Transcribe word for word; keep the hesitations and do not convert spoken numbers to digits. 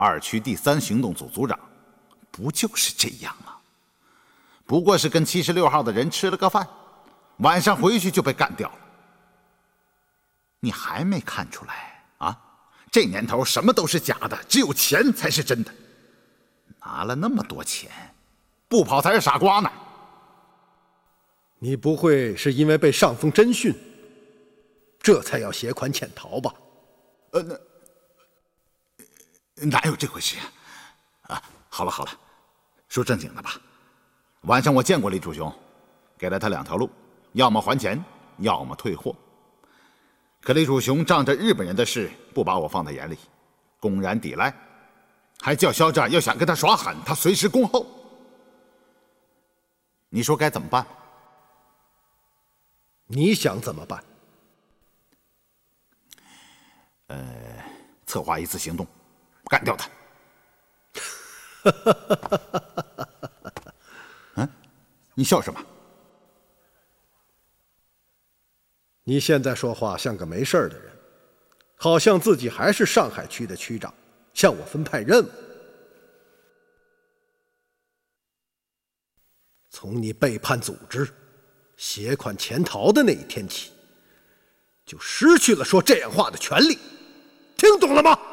二区第三行动组组长，不就是这样吗？不过是跟七十六号的人吃了个饭，晚上回去就被干掉了。你还没看出来啊？这年头什么都是假的，只有钱才是真的。拿了那么多钱，不跑才是傻瓜呢。 你不会是因为被上峰侦讯，这才要携款潜逃吧？ 呃，那哪有这回事啊？啊，好了好了，说正经的吧。晚上我见过李楚雄，给了他两条路，要么还钱，要么退货。可李楚雄仗着日本人的事不把我放在眼里，公然抵赖，还叫肖战要想跟他耍狠，他随时恭候。你说该怎么办？ 你想怎么办？ 呃，策划一次行动，干掉他。嗯，你笑什么？ 你现在说话像个没事的人，好像自己还是上海区的区长，向我分派任务。从你背叛组织、携款潜逃的那一天起，就失去了说这样话的权利，听懂了吗？